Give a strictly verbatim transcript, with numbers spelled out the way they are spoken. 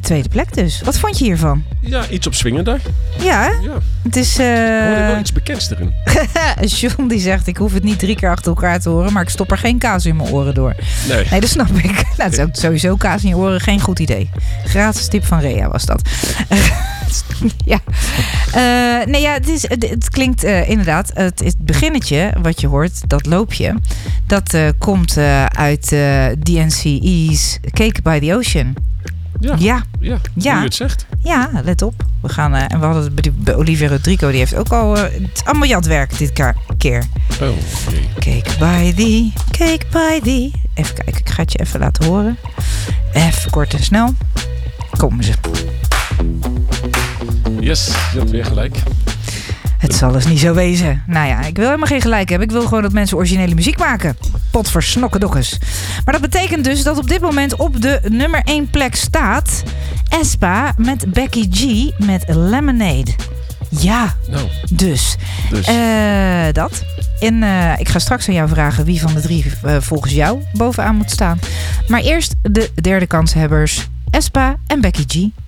tweede plek dus. Wat vond je hiervan? Ja, iets opzwingender. Ja, hè? Ja. Het is... Uh... Hoor je wel iets bekends erin? John die zegt, ik hoef het niet drie keer achter elkaar te horen, maar ik stop er geen kaas in mijn oren door. Nee. Nee, dat snap ik. Nou, het is ook sowieso kaas in je oren geen goed idee. Gratis tip van Rea was dat. ja. Uh, nee, ja, het, is, het, het klinkt uh, inderdaad, het, het beginnetje wat je hoort, dat loopje, dat uh, komt uh, uit uh, D N C E's Cake by the Ocean. Ja, ja. ja, ja. hoe je het zegt. Ja, let op. We gaan, uh, en we hadden het bij, bij Olivia Rodrigo, die heeft ook al uh, het allemaal jatwerk dit ka- keer. Oh, okay. Cake by the, cake by the. Even kijken, ik ga het je even laten horen. Even kort en snel. Komen ze. Yes, je hebt weer gelijk. Het zal dus niet zo wezen. Nou ja, ik wil helemaal geen gelijk hebben. Ik wil gewoon dat mensen originele muziek maken. Potversnokkendokkes. Maar dat betekent dus dat op dit moment op de nummer één plek staat aespa met Becky G met Lemonade. Ja, nou, dus. dus. Uh, dat. En uh, ik ga straks aan jou vragen wie van de drie uh, volgens jou bovenaan moet staan. Maar eerst de derde kanshebbers, aespa en Becky G.